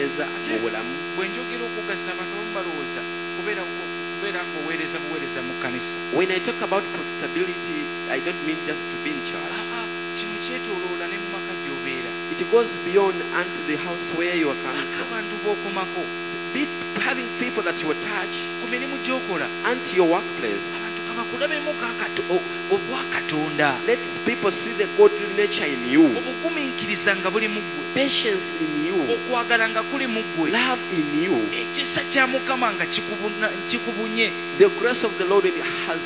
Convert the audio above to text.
okuweereza mu bulamu. Bwe njogera okugasa abantu abamu balowooza kubeera ng'oweereza buweereza mu kkanisa. When I talk about profitability, I don't mean just to be in church. Kino kyetooloola ne mu maka gy'obeera. It goes beyond unto the house where you are coming from. Abantu b'okomako. Having people that you touch ku mirimu gy'okola. unto your workplace. Abantu kabakulabemu obwa Katonda. Let people see the godly nature in you. Obugumiikiriza nga buli mu ggwe. Patience in you. Okwagala nga kuli mu ggwe. Love in you. Ekisa kya Mukama nga kikubunye. The grace of the Lord has